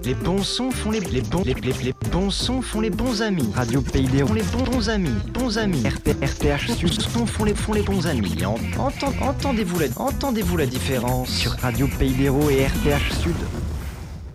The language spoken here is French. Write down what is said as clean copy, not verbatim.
Les bons sons font les bons sons font les bons amis. Radio Pays d'Hérault font les bons amis. Bons amis. RTH Sud font les bons amis. Entendez-vous la différence sur Radio Pays d'Hérault et RTH Sud?